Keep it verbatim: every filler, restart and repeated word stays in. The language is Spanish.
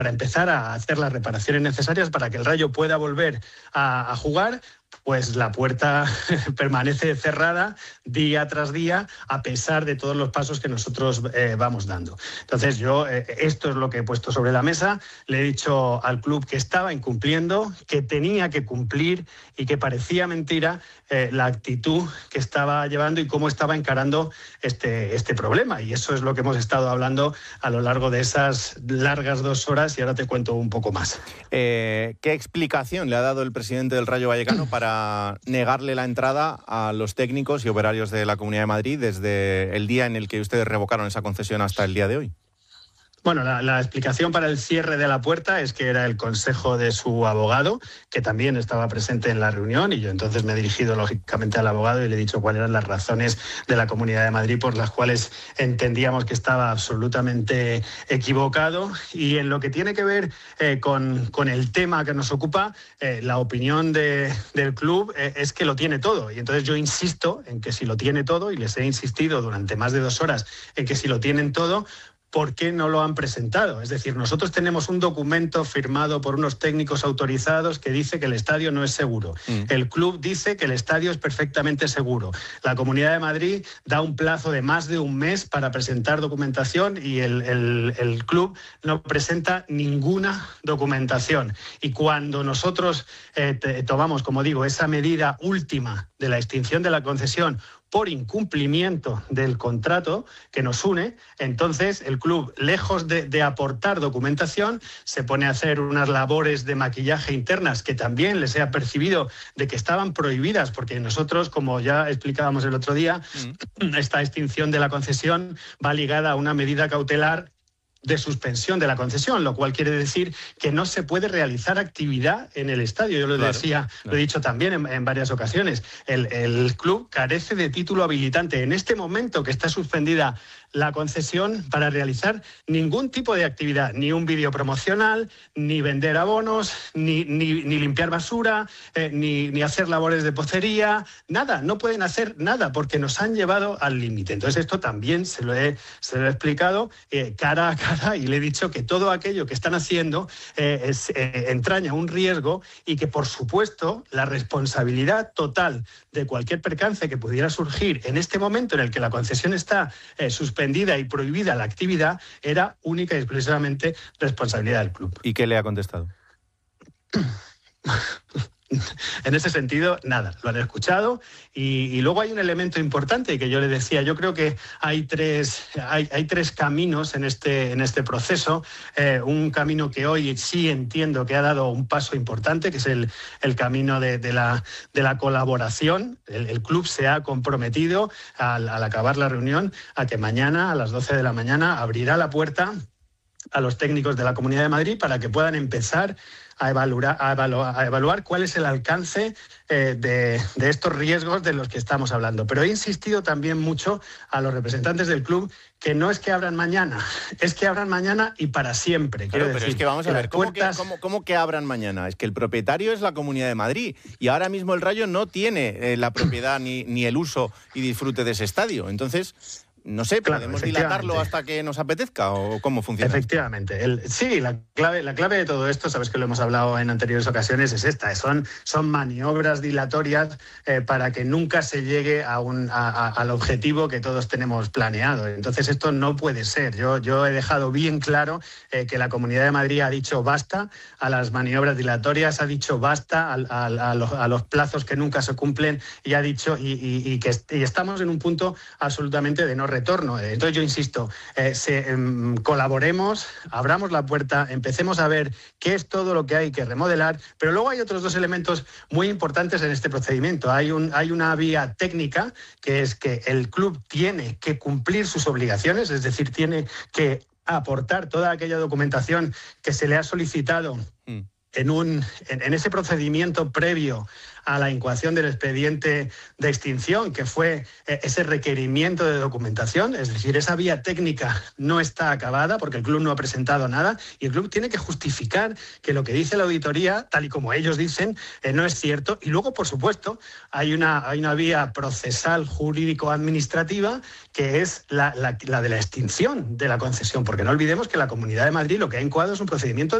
empezar a hacer las reparaciones necesarias para que el Rayo pueda volver a, a jugar, pues la puerta permanece cerrada día tras día a pesar de todos los pasos que nosotros eh, vamos dando. Entonces yo, eh, esto es lo que he puesto sobre la mesa, le he dicho al club que estaba incumpliendo, que tenía que cumplir y que parecía mentira eh, la actitud que estaba llevando y cómo estaba encarando este, este problema. Y eso es lo que hemos estado hablando a lo largo de esas largas dos horas y ahora te cuento un poco más. Eh, ¿Qué explicación le ha dado el presidente del Rayo Vallecano para negarle la entrada a los técnicos y operarios de la Comunidad de Madrid desde el día en el que ustedes revocaron esa concesión hasta el día de hoy? Bueno, la, la explicación para el cierre de la puerta es que era el consejo de su abogado, que también estaba presente en la reunión, y yo entonces me he dirigido lógicamente al abogado y le he dicho cuáles eran las razones de la Comunidad de Madrid por las cuales entendíamos que estaba absolutamente equivocado. Y en lo que tiene que ver eh, con, con el tema que nos ocupa, eh, la opinión de, del club eh, es que lo tiene todo. Y entonces yo insisto en que si lo tiene todo, y les he insistido durante más de dos horas en que si lo tienen todo, ¿por qué no lo han presentado? Es decir, nosotros tenemos un documento firmado por unos técnicos autorizados que dice que el estadio no es seguro. Mm. El club dice que el estadio es perfectamente seguro. La Comunidad de Madrid da un plazo de más de un mes para presentar documentación y el, el, el club no presenta ninguna documentación. Y cuando nosotros eh, te, tomamos, como digo, esa medida última de la extinción de la concesión por incumplimiento del contrato que nos une, entonces el club, lejos de, de aportar documentación, se pone a hacer unas labores de maquillaje internas que también les he apercibido de que estaban prohibidas, porque nosotros, como ya explicábamos el otro día, mm. esta extinción de la concesión va ligada a una medida cautelar de suspensión de la concesión, lo cual quiere decir que no se puede realizar actividad en el estadio. Yo lo claro, decía, claro. lo he dicho también en, en varias ocasiones. El, el club carece de título habilitante en este momento que está suspendida la concesión para realizar ningún tipo de actividad, ni un vídeo promocional, ni vender abonos, ni, ni, ni limpiar basura, eh, ni, ni hacer labores de pocería, nada, no pueden hacer nada porque nos han llevado al límite. Entonces esto también se lo he, se lo he explicado eh, cara a cara y le he dicho que todo aquello que están haciendo eh, es, eh, entraña un riesgo y que por supuesto la responsabilidad total de cualquier percance que pudiera surgir en este momento en el que la concesión está eh, suspendida y prohibida la actividad era única y exclusivamente responsabilidad del club. ¿Y qué le ha contestado? En ese sentido, nada, lo han escuchado y, y luego hay un elemento importante que yo le decía, yo creo que hay tres, hay, hay tres caminos en este, en este proceso, eh, un camino que hoy sí entiendo que ha dado un paso importante, que es el, el camino de, de, la, de la colaboración. El, el club se ha comprometido al, al acabar la reunión a que mañana a las doce de la mañana abrirá la puerta a los técnicos de la Comunidad de Madrid para que puedan empezar a evaluar, a evaluar, a evaluar cuál es el alcance eh, de, de estos riesgos de los que estamos hablando. Pero he insistido también mucho a los representantes del club que no es que abran mañana, es que abran mañana y para siempre. Claro, pero decir, es que vamos a ver, ¿cómo, puertas... que, cómo, ¿cómo que abran mañana? Es que el propietario es la Comunidad de Madrid y ahora mismo el Rayo no tiene eh, la propiedad ni, ni el uso y disfrute de ese estadio. Entonces... No sé, ¿podemos claro, dilatarlo hasta que nos apetezca o cómo funciona? Efectivamente. El, sí, la clave, la clave de todo esto, sabes que lo hemos hablado en anteriores ocasiones, es esta. Son, son maniobras dilatorias eh, para que nunca se llegue a un, a, a, al objetivo que todos tenemos planeado. Entonces esto no puede ser. Yo, yo he dejado bien claro eh, que la Comunidad de Madrid ha dicho basta a las maniobras dilatorias, ha dicho basta a, a, a, los, a los plazos que nunca se cumplen y ha dicho y, y, y que y estamos en un punto absolutamente de no retorno. Entonces yo insisto, eh, se, eh, colaboremos, abramos la puerta, empecemos a ver qué es todo lo que hay que remodelar, pero luego hay otros dos elementos muy importantes en este procedimiento. Hay, un, hay una vía técnica, que es que el club tiene que cumplir sus obligaciones, es decir, tiene que aportar toda aquella documentación que se le ha solicitado mm. en, un, en, en ese procedimiento previo a la incoación del expediente de extinción, que fue ese requerimiento de documentación, es decir, esa vía técnica no está acabada porque el club no ha presentado nada y el club tiene que justificar que lo que dice la auditoría, tal y como ellos dicen, eh, no es cierto. Y luego, por supuesto, hay una, hay una vía procesal jurídico-administrativa que es la, la, la de la extinción de la concesión, porque no olvidemos que la Comunidad de Madrid lo que ha incoado es un procedimiento